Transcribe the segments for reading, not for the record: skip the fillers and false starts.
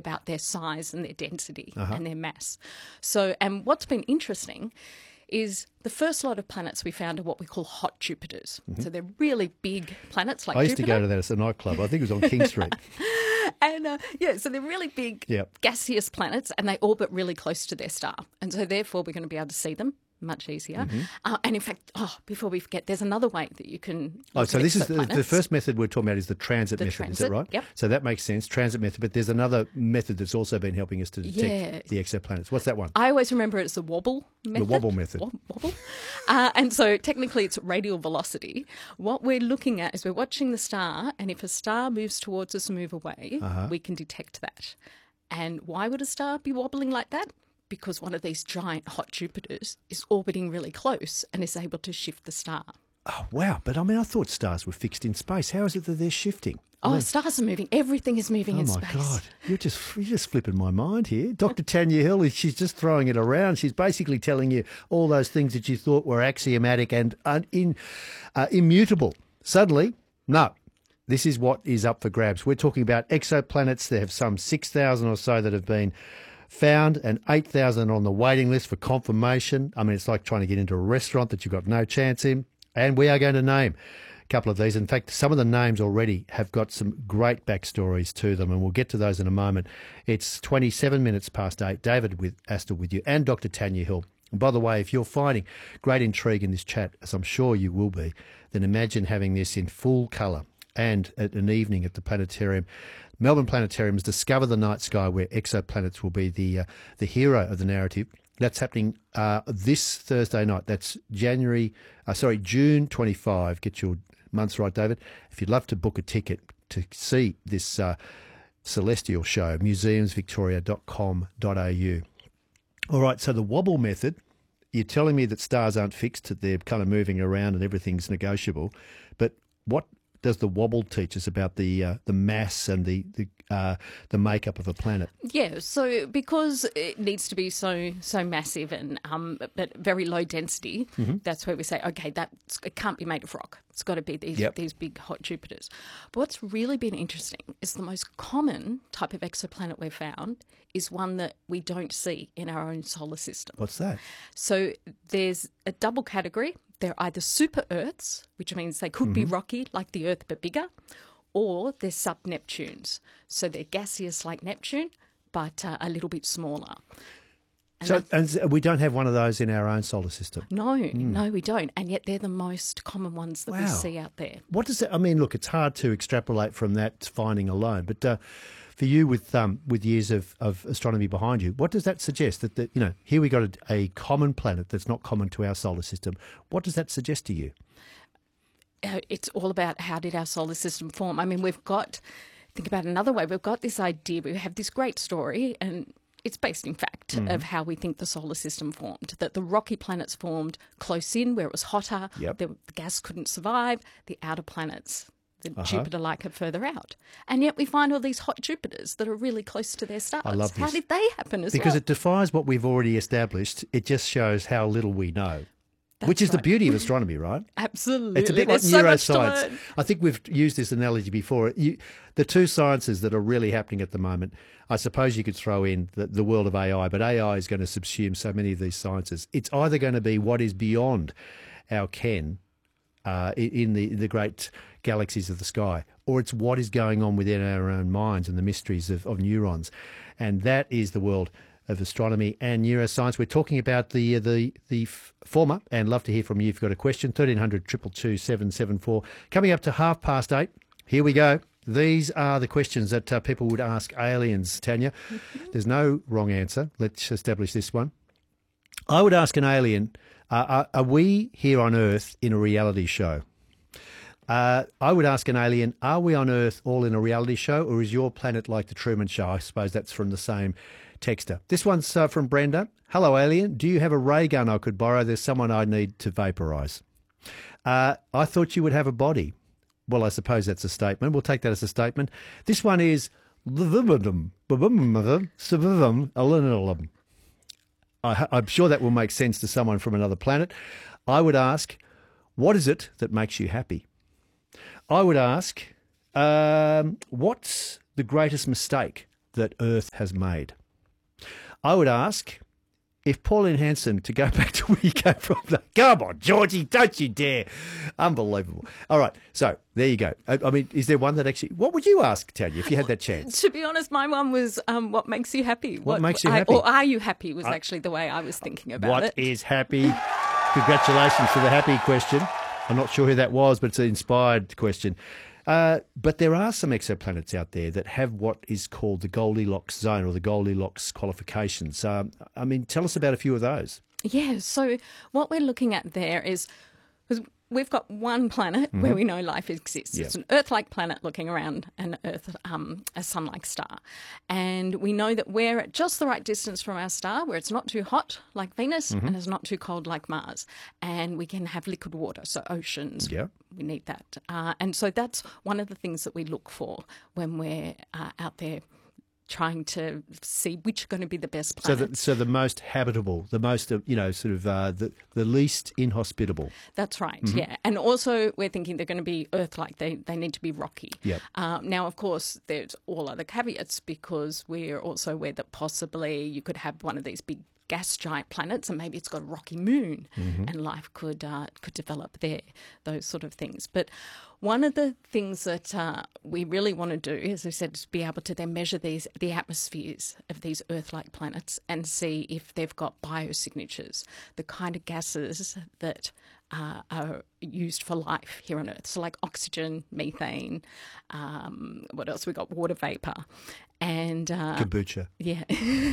about their size and their density and their mass. So, and what's been interesting is the first lot of planets we found are what we call hot Jupiters. So they're really big planets like Jupiter. I used to go to that as a nightclub. I think it was on King Street. And so they're really big gaseous planets, and they orbit really close to their star. And so therefore we're going to be able to see them much easier. And in fact, before we forget, there's another way that you can so this is the first method we're talking about is the transit method, is that right? Yep. So that makes sense, transit method. But there's another method that's also been helping us to detect the exoplanets. What's that one? I always remember it's the wobble method. The wobble method. Wobble. And so technically it's radial velocity. What we're looking at is we're watching the star, and if a star moves towards us and move away, we can detect that. And why would a star be wobbling like that? Because one of these giant hot Jupiters is orbiting really close and is able to shift the star. Oh, wow. But, I mean, I thought stars were fixed in space. How is it that they're shifting? Stars are moving. Everything is moving in space. Oh, my God. You're just flipping my mind here. Dr. Tanya Hill, she's just throwing it around. She's basically telling you all those things that you thought were axiomatic and immutable. Suddenly, no. This is what is up for grabs. We're talking about exoplanets. There have some 6,000 or so that have been found and 8,000 on the waiting list for confirmation. I mean, it's like trying to get into a restaurant that you've got no chance in. And we are going to name a couple of these. In fact, some of the names already have got some great backstories to them, and we'll get to those in a moment. It's 27 minutes past 8. David Astle with you and Dr. Tanya Hill. And by the way, if you're finding great intrigue in this chat, as I'm sure you will be, then imagine having this in full colour and at an evening at the planetarium. Melbourne Planetarium's Discover the Night Sky, where exoplanets will be the hero of the narrative. That's happening this Thursday night. That's June 25. Get your months right, David. If you'd love to book a ticket to see this celestial show, museumsvictoria.com.au. All right, so the wobble method, you're telling me that stars aren't fixed, that they're kind of moving around and everything's negotiable. But what does the wobble teach us about the mass and the makeup of a planet? Yeah, so because it needs to be so massive and but very low density, that's where we say, okay, it can't be made of rock. It's got to be these big hot Jupiters. But what's really been interesting is the most common type of exoplanet we've found is one that we don't see in our own solar system. What's that? So there's a double category. They're either super Earths, which means they could be rocky like the Earth but bigger, or they're sub-Neptunes. So they're gaseous like Neptune, but a little bit smaller. And we don't have one of those in our own solar system? No, we don't. And yet they're the most common ones that we see out there. What does that, I mean, look, it's hard to extrapolate from that finding alone, but for you with years of astronomy behind you, what does that suggest? That here we got a common planet that's not common to our solar system. What does that suggest to you? It's all about how did our solar system form. I mean, think about it another way. We've got this idea, we have this great story, and it's based in fact of how we think the solar system formed, that the rocky planets formed close in where it was hotter, the gas couldn't survive, the outer planets, Jupiter-like, are further out. And yet we find all these hot Jupiters that are really close to their stars. I love this. How did they happen as well? Because it defies what we've already established. It just shows how little we know. Which is the beauty of astronomy, right? Absolutely. It's a bit like neuroscience. I think we've used this analogy before. The two sciences that are really happening at the moment, I suppose you could throw in the world of AI, but AI is going to subsume so many of these sciences. It's either going to be what is beyond our ken in the great galaxies of the sky, or it's what is going on within our own minds and the mysteries of neurons. And that is the world of astronomy and neuroscience. We're talking about the former, and love to hear from you if you've got a question. 1300 222 774. Coming up to 8:30. Here we go. These are the questions that people would ask aliens, Tanya. There's no wrong answer. Let's establish this one. I would ask an alien, are we here on Earth in a reality show? I would ask an alien, are we on Earth all in a reality show, or is your planet like the Truman Show? I suppose that's from the same texter. This one's from Brenda. Hello, alien. Do you have a ray gun I could borrow? There's someone I need to vaporise. I thought you would have a body. Well, I suppose that's a statement. We'll take that as a statement. This one is I'm sure that will make sense to someone from another planet. I would ask, what is it that makes you happy? I would ask, what's the greatest mistake that Earth has made. I would ask if Pauline Hanson, to go back to where you came from, come on, Georgie, don't you dare. Unbelievable. All right, so there you go. I mean, is there one that actually, what would you ask, Tanya, if you had that chance? To be honest, my one was what makes you happy? What makes you happy? Or are you happy was actually the way I was thinking about it. What is happy? Congratulations for the happy question. I'm not sure who that was, but it's an inspired question. But there are some exoplanets out there that have what is called the Goldilocks zone or the Goldilocks qualifications. I mean, tell us about a few of those. Yeah, so what we're looking at there is we've got one planet where we know life exists. Yeah. It's an Earth-like planet looking around an Earth, a sun-like star. And we know that we're at just the right distance from our star, where it's not too hot like Venus and it's not too cold like Mars. And we can have liquid water, so oceans. Yeah. We need that. And so that's one of the things that we look for when we're out there trying to see which are going to be the best planets. So the most habitable, the most, the least inhospitable. That's right, yeah. And also we're thinking they're going to be Earth-like. They need to be rocky. Yep. Now, of course, there's all other caveats because we're also aware that possibly you could have one of these big gas giant planets and maybe it's got a rocky moon and life could develop there, those sort of things. But one of the things that we really want to do, as I said, is be able to then measure the atmospheres of these Earth-like planets and see if they've got biosignatures, the kind of gases that are used for life here on Earth. So like oxygen, methane, what else? We've got water vapour. And kombucha. Yeah.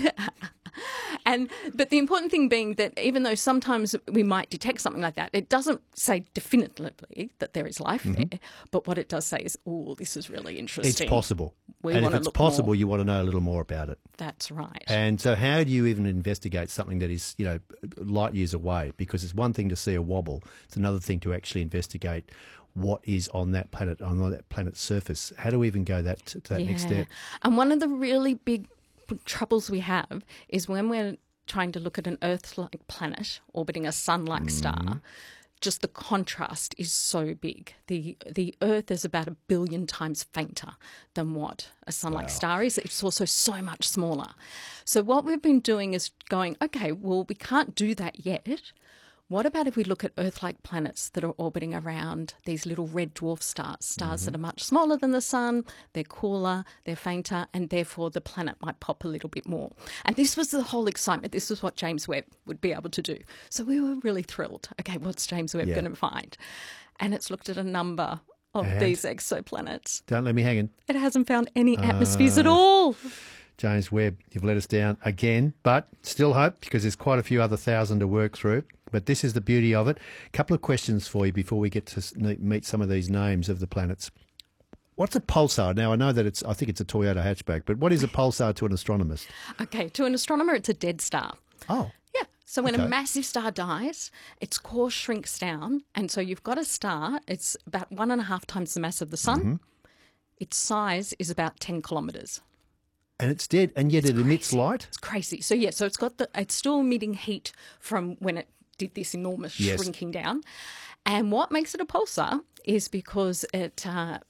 But the important thing being that even though sometimes we might detect something like that, it doesn't say definitively that there is life there. But what it does say is, oh, this is really interesting. It's possible. And if it's possible, you want to know a little more about it. That's right. And so how do you even investigate something that is, light years away? Because it's one thing to see a wobble. It's another thing to actually investigate what is on that planet, on that planet's surface. How do we even go to that next step? And one of the really big troubles we have is when we're trying to look at an Earth-like planet orbiting a sun-like star, just the contrast is so big. The Earth is about 1 billion times fainter than what a sun-like star is. It's also so much smaller. So what we've been doing is going, okay, well, we can't do that yet. What about if we look at Earth-like planets that are orbiting around these little red dwarf stars that are much smaller than the sun, they're cooler, they're fainter, and therefore the planet might pop a little bit more. And this was the whole excitement. This was what James Webb would be able to do. So we were really thrilled. Okay, what's James Webb going to find? And it's looked at a number of these exoplanets. Don't let me hang in. It hasn't found any atmospheres at all. James Webb, you've let us down again, but still hope because there's quite a few other thousand to work through. But this is the beauty of it. A couple of questions for you before we get to meet some of these names of the planets. What's a pulsar? Now, I know that I think it's a Toyota hatchback, but what is a pulsar to an astronomist? Okay, to an astronomer, it's a dead star. Oh. Yeah. So when a massive star dies, its core shrinks down. And so you've got a star, it's about 1.5 times the mass of the sun. Its size is about 10 kilometres. And it's dead, and yet it emits light? It's crazy. So, yeah, so it's still emitting heat from when it did this enormous shrinking down. And what makes it a pulsar is because it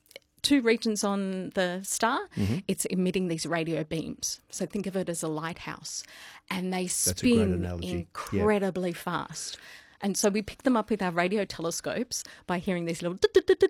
two regions on the star, it's emitting these radio beams. So think of it as a lighthouse. And they spin incredibly fast. And so we pick them up with our radio telescopes by hearing these little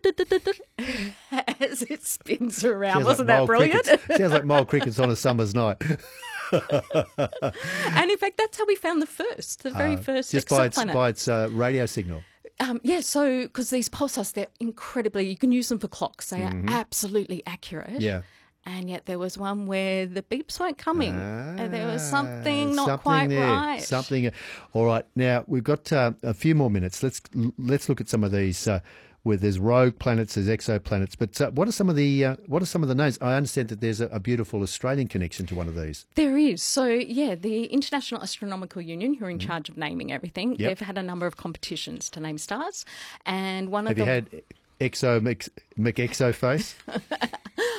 as it spins around. Wasn't that brilliant? Sounds like mole crickets on a summer's night. And in fact, that's how we found the very first just exoplanet. by its radio signal. So because these pulsars, they're incredibly, you can use them for clocks. They are absolutely accurate. Yeah. And yet there was one where the beeps weren't coming. And there was something not quite right. Something. All right. Now, we've got a few more minutes. Let's look at some of these where there's rogue planets, there's exoplanets. But what are some of the names? I understand that there's a beautiful Australian connection to one of these. There is. So, yeah, the International Astronomical Union, who are in charge of naming everything, they've had a number of competitions to name stars. And one of them... Have you had McExo face?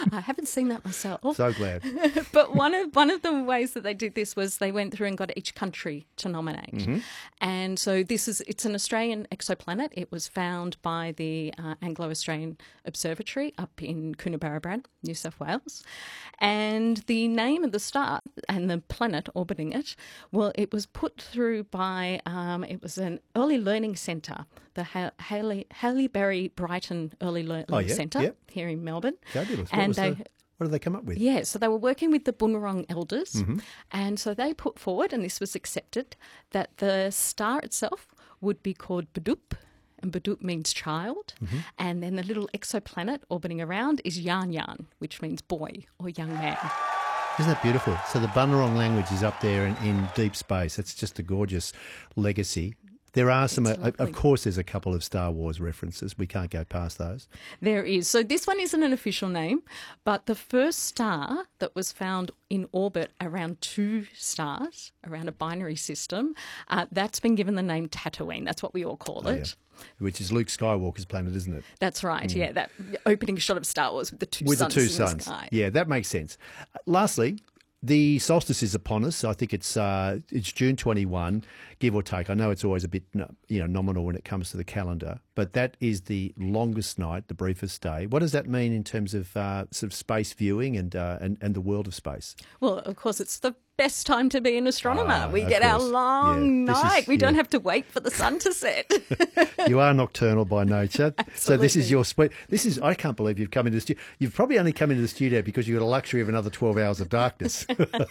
I haven't seen that myself. So glad. But one of the ways that they did this was they went through and got each country to nominate. Mm-hmm. And so it's an Australian exoplanet. It was found by the Anglo-Australian Observatory up in Coonabarabran, New South Wales. And the name of the star and the planet orbiting it, well, it was put through by, it was an early learning centre, the Haileybury Brighton Early Learning Centre here in Melbourne. Fabulous. And what did they come up with? Yeah, so they were working with the Bunurong elders, Mm-hmm. and so they put forward, and this was accepted, that the star itself would be called Badup, and Badup means child, Mm-hmm. and then the little exoplanet orbiting around is Yan Yan, which means boy or young man. Isn't that beautiful? So the Bunurong language is up there in deep space. It's just a gorgeous legacy. There are some, of course, there's a couple of Star Wars references. We can't go past those. There is. So this one isn't an official name, but the first star that was found in orbit around two stars, around a binary system, that's been given the name Tatooine. That's what we all call it. Yeah. Which is Luke Skywalker's planet, isn't it? That's right, yeah. That opening shot of Star Wars with the two suns in the sky. Yeah, that makes sense. Lastly, the solstice is upon us. I think it's June 21, give or take. I know it's always a bit nominal when it comes to the calendar, but that is the longest night, the briefest day. What does that mean in terms of sort of space viewing and the world of space? Well, of course, it's the best time to be an astronomer. We get our long night. We don't have to wait for the sun to set. You are nocturnal by nature. So this is your speed. I can't believe you've come into the studio. You've probably only come into the studio because you got a luxury of another 12 hours of darkness.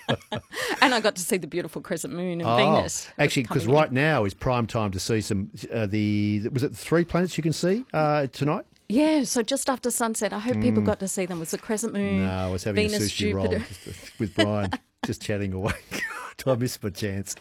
And I got to see the beautiful crescent moon and Venus. Actually, because right now is prime time to see some, was it 3 planets you can see tonight? Yeah, so just after sunset, I hope people got to see them. It was the crescent moon, No, I was having Venus, a sushi Jupiter. roll with Brian, just chatting away. I missed my chance.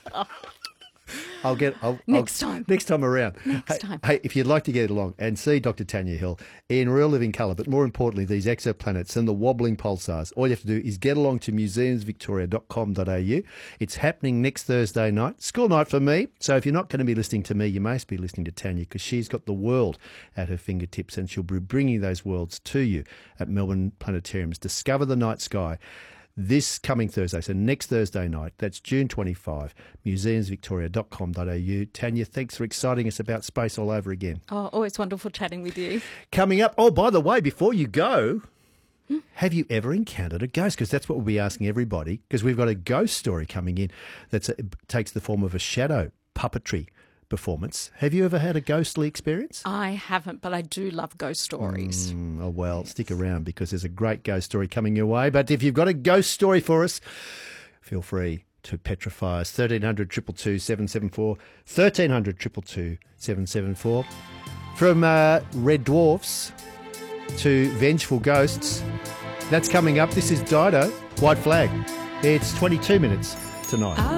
Next time. Next time around. Hey, if you'd like to get along and see Dr. Tanya Hill in real living colour, but more importantly, these exoplanets and the wobbling pulsars, all you have to do is get along to museumsvictoria.com.au. It's happening next Thursday night. School night for me. So if you're not going to be listening to me, you must be listening to Tanya because she's got the world at her fingertips and she'll be bringing those worlds to you at Melbourne Planetarium's Discover the Night Sky. This coming Thursday, so next Thursday night, that's June 25, museumsvictoria.com.au. Tanya, thanks for exciting us about space all over again. Oh, always wonderful chatting with you. Coming up, by the way, before you go, have you ever encountered a ghost? Because that's what we'll be asking everybody, because we've got a ghost story coming in that takes the form of a shadow puppetry performance. Have you ever had a ghostly experience? I haven't, but I do love ghost stories. Oh, well, stick around because there's a great ghost story coming your way. But if you've got a ghost story for us, feel free to petrify us. 1300 222 774, 1300 222 774. From Red Dwarfs to Vengeful Ghosts, that's coming up. This is Dido, White Flag. It's 22 minutes to 9.